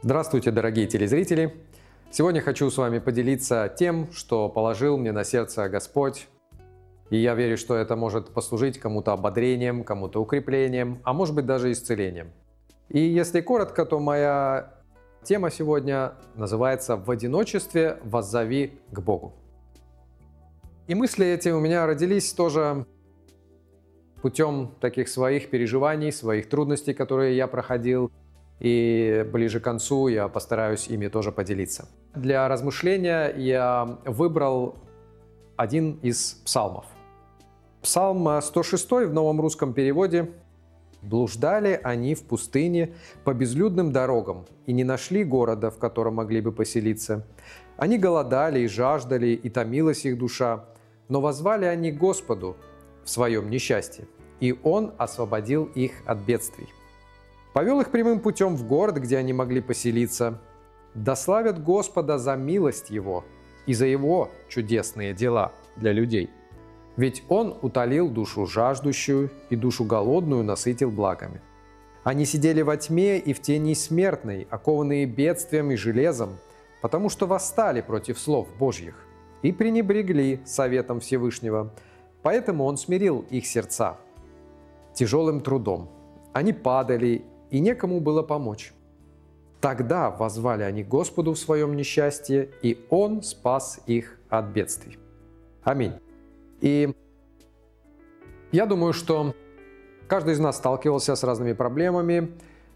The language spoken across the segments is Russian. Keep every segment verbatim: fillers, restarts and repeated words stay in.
Здравствуйте, дорогие телезрители! Сегодня хочу с вами поделиться тем, что положил мне на сердце Господь. И я верю, что это может послужить кому-то ободрением, кому-то укреплением, а может быть даже исцелением. И если коротко, то моя тема сегодня называется «В одиночестве воззови к Богу». И мысли эти у меня родились тоже путем таких своих переживаний, своих трудностей, которые я проходил. И ближе к концу я постараюсь ими тоже поделиться. Для размышления я выбрал один из псалмов. Псалм сто шесть в новом русском переводе. «Блуждали они в пустыне по безлюдным дорогам и не нашли города, в котором могли бы поселиться. Они голодали и жаждали, и томилась их душа, но воззвали они к Господу в своем несчастье, и Он освободил их от бедствий. Повел их прямым путем в город, где они могли поселиться. Да славят Господа за милость Его и за Его чудесные дела для людей. Ведь Он утолил душу жаждущую и душу голодную насытил благами. Они сидели во тьме и в тени смертной, окованные бедствием и железом, потому что восстали против слов Божьих и пренебрегли советом Всевышнего. Поэтому Он смирил их сердца тяжелым трудом. Они падали, и некому было помочь. Тогда воззвали они к Господу в своем несчастье, и Он спас их от бедствий». Аминь. И я думаю, что каждый из нас сталкивался с разными проблемами,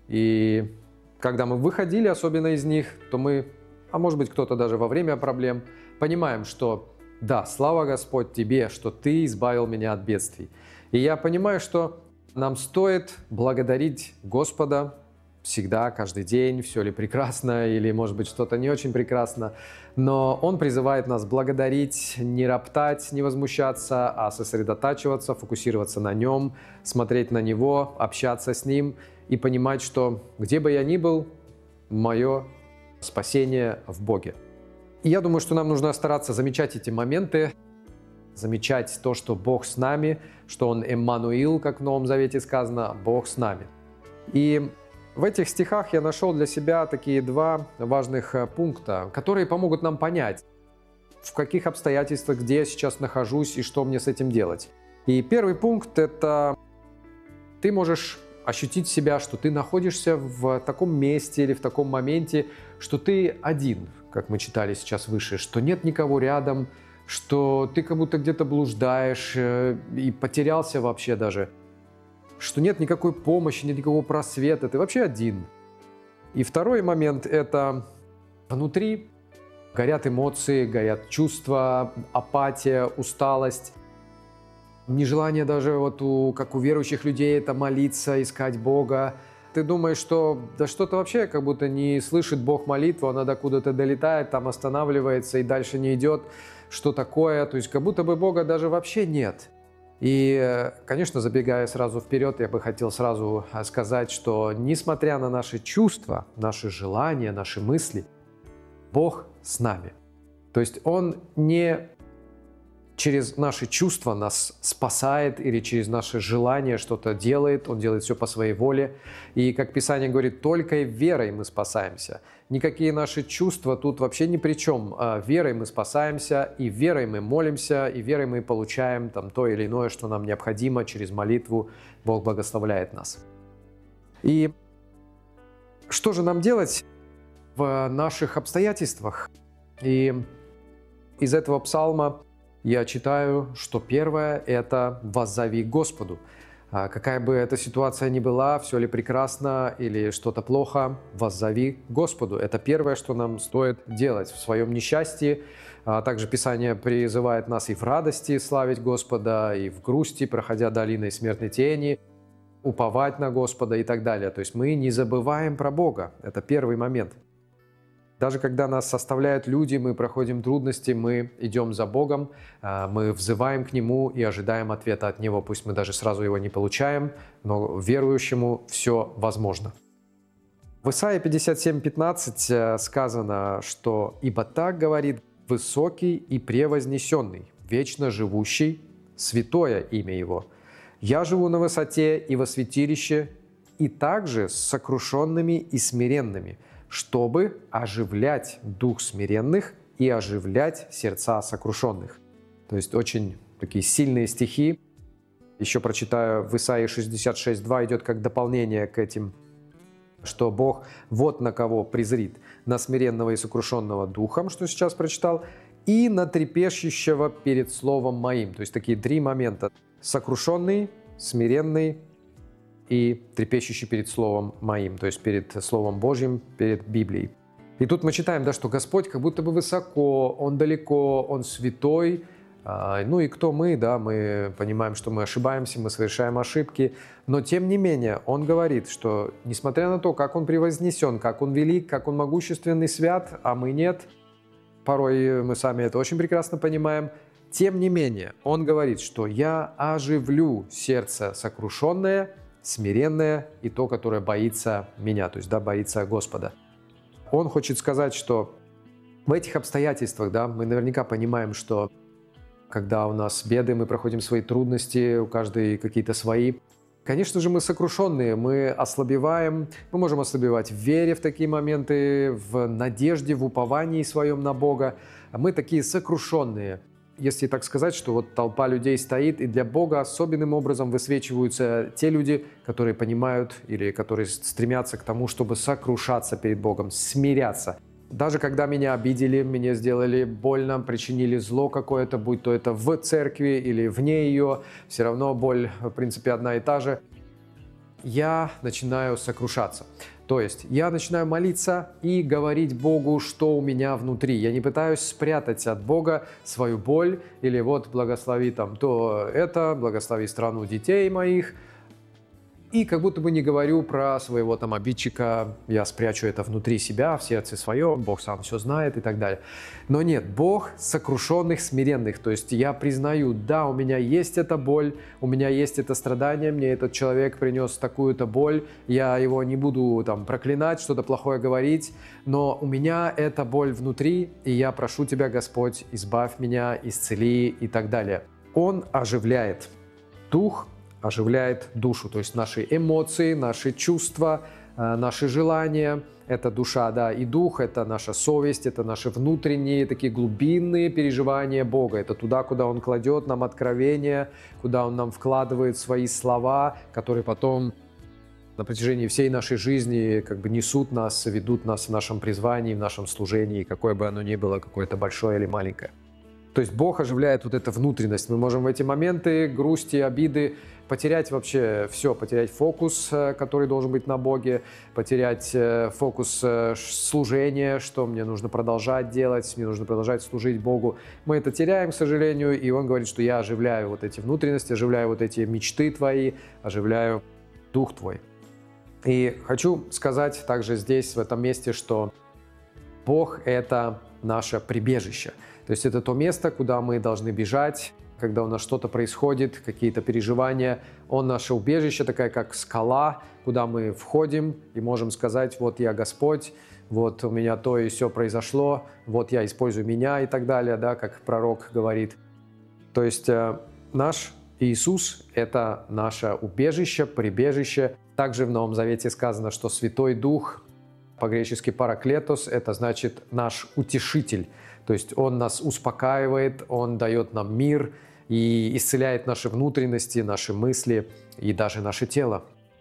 и когда мы выходили особенно из них, то мы, а может быть кто-то даже во время проблем, понимаем, что да, слава Господь Тебе, что Ты избавил меня от бедствий. И я понимаю, что нам стоит благодарить Господа всегда, каждый день, все ли прекрасно или, может быть, что-то не очень прекрасно. Но Он призывает нас благодарить, не роптать, не возмущаться, а сосредотачиваться, фокусироваться на Нем, смотреть на Него, общаться с Ним и понимать, что где бы я ни был, мое спасение в Боге. И я думаю, что нам нужно стараться замечать эти моменты, замечать то, что Бог с нами, что Он Эммануил, как в Новом Завете сказано, Бог с нами. И в этих стихах я нашел для себя такие два важных пункта, которые помогут нам понять, в каких обстоятельствах, где я сейчас нахожусь и что мне с этим делать. И первый пункт – это ты можешь ощутить себя, что ты находишься в таком месте или в таком моменте, что ты один, как мы читали сейчас выше, что нет никого рядом, что ты как будто где-то блуждаешь и потерялся вообще даже, что нет никакой помощи, нет никакого просвета, ты вообще один. И второй момент – это внутри горят эмоции, горят чувства, апатия, усталость, нежелание даже, вот у, как у верующих людей, это молиться, искать Бога. Ты думаешь, что да что-то вообще как будто не слышит Бог молитву, она докуда-то долетает, там останавливается и дальше не идет. Что такое? То есть как будто бы Бога даже вообще нет. И, конечно, забегая сразу вперед, я бы хотел сразу сказать, что несмотря на наши чувства, наши желания, наши мысли, Бог с нами. То есть Он не через наши чувства нас спасает или через наши желания что-то делает, Он делает все по своей воле. И, как Писание говорит, только верой мы спасаемся. Никакие наши чувства тут вообще ни при чем. Верой мы спасаемся, и верой мы молимся, и верой мы получаем там то или иное, что нам необходимо через молитву. Бог благословляет нас. И что же нам делать в наших обстоятельствах? И из этого псалма я читаю, что первое – это «воззови к Господу». Какая бы эта ситуация ни была, все ли прекрасно или что-то плохо, воззови к Господу. Это первое, что нам стоит делать в своем несчастье. Также Писание призывает нас и в радости славить Господа, и в грусти, проходя долиной смертной тени, уповать на Господа и так далее. То есть мы не забываем про Бога. Это первый момент. Даже когда нас составляют люди, мы проходим трудности, мы идем за Богом, мы взываем к Нему и ожидаем ответа от Него. Пусть мы даже сразу его не получаем, но верующему все возможно. В Исайя пятьдесят семь пятнадцать сказано, что «Ибо так говорит высокий и превознесенный, вечно живущий, святое имя Его. Я живу на высоте и во святилище, и также с сокрушенными и смиренными, чтобы оживлять дух смиренных и оживлять сердца сокрушенных. То есть очень такие сильные стихи. Еще прочитаю, в Исаии шестьдесят шесть два идет как дополнение к этим, что Бог вот на кого презрит: на смиренного и сокрушенного духом, что сейчас прочитал, и на трепещущего перед словом моим. То есть такие три момента: сокрушенный, смиренный и трепещущий перед словом моим, то есть перед Словом Божьим, перед Библией. И тут мы читаем, да, что Господь как будто бы высоко, Он далеко, Он святой. Ну и кто мы, да, мы понимаем, что мы ошибаемся, мы совершаем ошибки, но тем не менее Он говорит, что несмотря на то, как Он превознесен, как Он велик, как Он могущественный, свят, а мы нет, порой мы сами это очень прекрасно понимаем, тем не менее Он говорит, что «я оживлю сердце сокрушенное, смиренное и то, которое боится Меня», то есть, да, боится Господа. Он хочет сказать, что в этих обстоятельствах, да, мы наверняка понимаем, что когда у нас беды, мы проходим свои трудности, у каждой какие-то свои. Конечно же, мы сокрушенные, мы ослабеваем, мы можем ослабевать в вере в такие моменты, в надежде, в уповании своем на Бога. Мы такие сокрушенные. Если так сказать, что вот толпа людей стоит, и для Бога особенным образом высвечиваются те люди, которые понимают или которые стремятся к тому, чтобы сокрушаться перед Богом, смиряться. Даже когда меня обидели, мне сделали больно, причинили зло какое-то, будь то это в церкви или вне ее, все равно боль, в принципе, одна и та же, я начинаю сокрушаться. То есть я начинаю молиться и говорить Богу, что у меня внутри. Я не пытаюсь спрятать от Бога свою боль или вот благослови там то это, благослови страну детей моих. И как будто бы не говорю про своего там обидчика, я спрячу это внутри себя, в сердце своем, Бог сам все знает и так далее. Но нет, Бог сокрушенных, смиренных. То есть я признаю, да, у меня есть эта боль, у меня есть это страдание, мне этот человек принес такую-то боль, я его не буду там проклинать, что-то плохое говорить, но у меня эта боль внутри, и я прошу Тебя, Господь, избавь меня, исцели и так далее. Он оживляет дух, оживляет душу, то есть наши эмоции, наши чувства, наши желания, это душа, да, и дух, это наша совесть, это наши внутренние такие глубинные переживания Бога, это туда, куда Он кладет нам откровения, куда Он нам вкладывает свои слова, которые потом на протяжении всей нашей жизни как бы несут нас, ведут нас в нашем призвании, в нашем служении, какое бы оно ни было, какое-то большое или маленькое. То есть Бог оживляет вот эту внутренность. Мы можем в эти моменты грусти, обиды потерять вообще все, потерять фокус, который должен быть на Боге, потерять фокус служения, что мне нужно продолжать делать, мне нужно продолжать служить Богу. Мы это теряем, к сожалению, и Он говорит, что я оживляю вот эти внутренности, оживляю вот эти мечты твои, оживляю дух твой. И хочу сказать также здесь, в этом месте, что Бог – это наше прибежище. То есть это то место, куда мы должны бежать, когда у нас что-то происходит, какие-то переживания. Он наше убежище, такая как скала, куда мы входим и можем сказать, вот я Господь, вот у меня то и все произошло, вот я использую меня и так далее, да, как пророк говорит. То есть э, наш Иисус – это наше убежище, прибежище. Также в Новом Завете сказано, что Святой Дух, по-гречески параклетос, это значит наш утешитель. То есть Он нас успокаивает, Он дает нам мир и исцеляет наши внутренности, наши мысли и даже наше тело.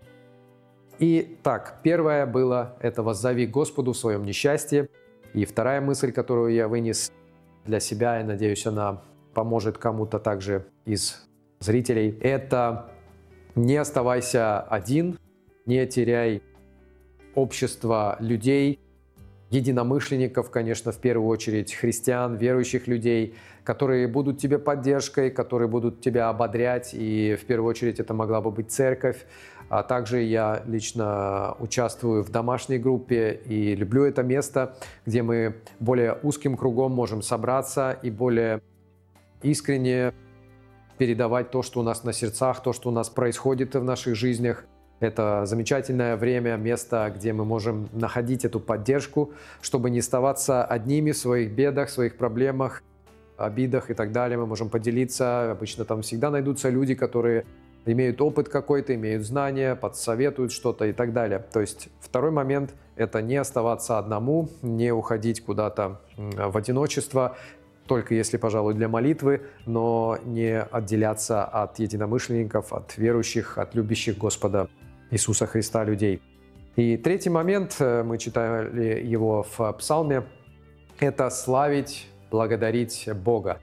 И так, первое было – это «воззови Господу в своем несчастье». И вторая мысль, которую я вынес для себя, и надеюсь, она поможет кому-то также из зрителей, это «не оставайся один, не теряй общество людей, единомышленников, конечно, в первую очередь христиан, верующих людей, которые будут тебе поддержкой, которые будут тебя ободрять, и в первую очередь это могла бы быть церковь. А также я лично участвую в домашней группе и люблю это место, где мы более узким кругом можем собраться и более искренне передавать то, что у нас на сердцах, то, что у нас происходит в наших жизнях. Это замечательное время, место, где мы можем находить эту поддержку, чтобы не оставаться одними в своих бедах, в своих проблемах, обидах и так далее. Мы можем поделиться. Обычно там всегда найдутся люди, которые имеют опыт какой-то, имеют знания, подсоветуют что-то и так далее. То есть второй момент – это не оставаться одному, не уходить куда-то в одиночество, только если, пожалуй, для молитвы, но не отделяться от единомышленников, от верующих, от любящих Господа Иисуса Христа людей. И третий момент, мы читали его в Псалме, это славить, благодарить Бога.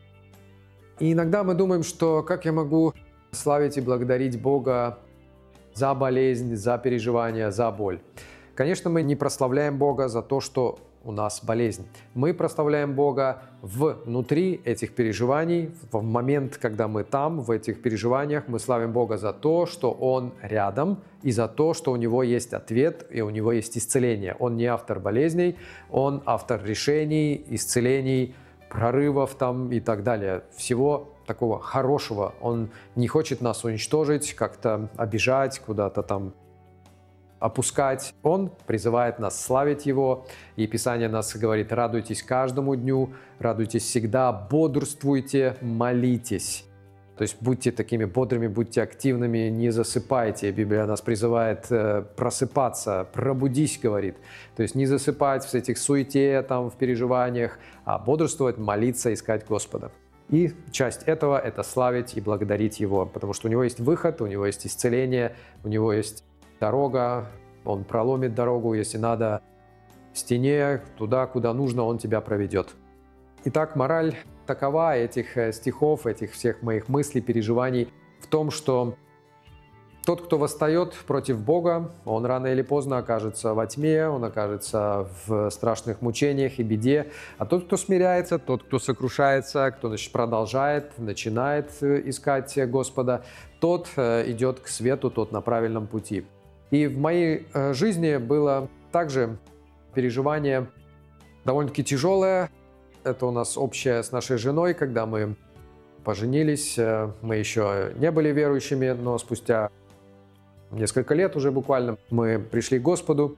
И иногда мы думаем, что как я могу славить и благодарить Бога за болезнь, за переживания, за боль. Конечно, мы не прославляем Бога за то, что у нас болезнь. Мы прославляем Бога внутри этих переживаний, в момент, когда мы там, в этих переживаниях, мы славим Бога за то, что Он рядом, и за то, что у Него есть ответ, и у Него есть исцеление. Он не автор болезней, Он автор решений, исцелений, прорывов там и так далее. Всего такого хорошего. Он не хочет нас уничтожить, как-то обижать, куда-то там опускать. Он призывает нас славить Его, и Писание нас говорит: радуйтесь каждому дню, радуйтесь всегда, бодрствуйте, молитесь. То есть будьте такими бодрыми, будьте активными, не засыпайте. Библия нас призывает э, просыпаться, пробудись, говорит. То есть не засыпать в этих суете, там, в переживаниях, а бодрствовать, молиться, искать Господа. И часть этого – это славить и благодарить Его, потому что у Него есть выход, у Него есть исцеление, у Него есть дорога, Он проломит дорогу, если надо, в стене, туда, куда нужно, Он тебя проведет. Итак, мораль такова этих стихов, этих всех моих мыслей, переживаний в том, что тот, кто восстает против Бога, он рано или поздно окажется во тьме, он окажется в страшных мучениях и беде. А тот, кто смиряется, тот, кто сокрушается, кто значит, продолжает, начинает искать Господа, тот идет к свету, тот на правильном пути. И в моей жизни было также переживание довольно-таки тяжелое. Это у нас общее с нашей женой, когда мы поженились. Мы еще не были верующими, но спустя несколько лет уже буквально мы пришли к Господу.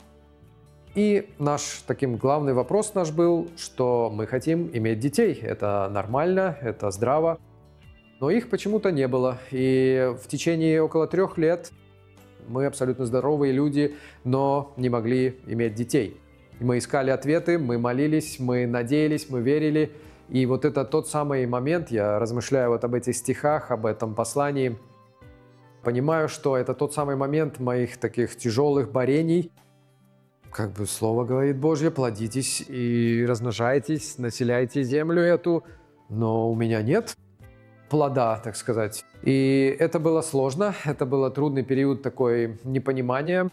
И наш таким главный вопрос наш был, что мы хотим иметь детей. Это нормально, это здраво. Но их почему-то не было. И в течение около трех лет мы абсолютно здоровые люди, но не могли иметь детей. Мы искали ответы, мы молились, мы надеялись, мы верили. И вот это тот самый момент, я размышляю вот об этих стихах, об этом послании, понимаю, что это тот самый момент моих таких тяжелых борений. Как бы слово говорит Божье: плодитесь и размножайтесь, населяйте землю эту, но у меня нет плода, так сказать. И это было сложно, это был трудный период такой непонимания.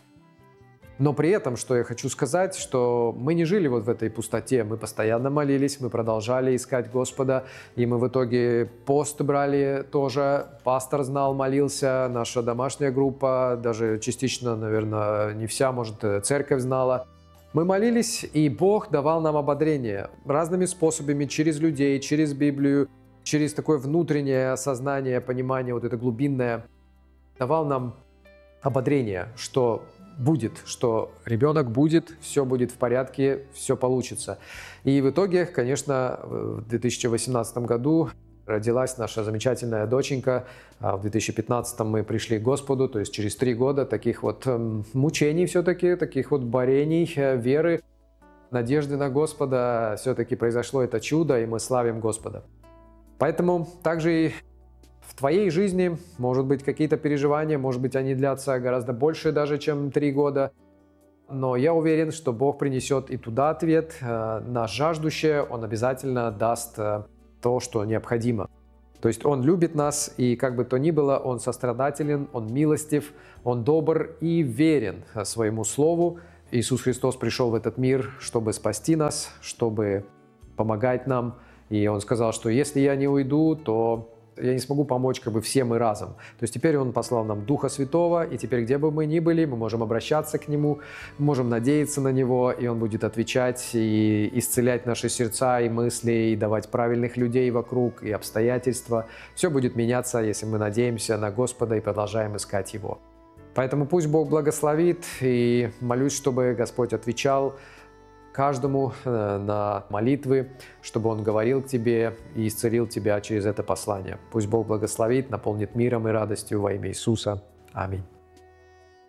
Но при этом, что я хочу сказать, что мы не жили вот в этой пустоте, мы постоянно молились, мы продолжали искать Господа, и мы в итоге пост брали тоже, пастор знал, молился, наша домашняя группа, даже частично, наверное, не вся, может, церковь знала. Мы молились, и Бог давал нам ободрение разными способами, через людей, через Библию, через такое внутреннее осознание, понимание, вот это глубинное, давал нам ободрение, что будет, что ребенок будет, все будет в порядке, все получится. И в итоге, конечно, в две тысячи восемнадцатом году родилась наша замечательная доченька. А в две тысячи пятнадцатом мы пришли к Господу, то есть через три года таких вот мучений все-таки, таких вот борений, веры, надежды на Господа, все-таки произошло это чудо, и мы славим Господа. Поэтому также и в твоей жизни, может быть, какие-то переживания, может быть, они длятся гораздо больше даже, чем три года. Но я уверен, что Бог принесет и туда ответ на жаждущее, Он обязательно даст то, что необходимо. То есть Он любит нас, и как бы то ни было, Он сострадателен, Он милостив, Он добр и верен своему Слову. Иисус Христос пришел в этот мир, чтобы спасти нас, чтобы помогать нам. И Он сказал, что если я не уйду, то я не смогу помочь как бы всем и разом. То есть теперь Он послал нам Духа Святого, и теперь, где бы мы ни были, мы можем обращаться к Нему, можем надеяться на Него, и Он будет отвечать и исцелять наши сердца и мысли, и давать правильных людей вокруг, и обстоятельства. Все будет меняться, если мы надеемся на Господа и продолжаем искать Его. Поэтому пусть Бог благословит, и молюсь, чтобы Господь отвечал каждому э, на молитвы, чтобы Он говорил к тебе и исцелил тебя через это послание. Пусть Бог благословит, наполнит миром и радостью во имя Иисуса. Аминь.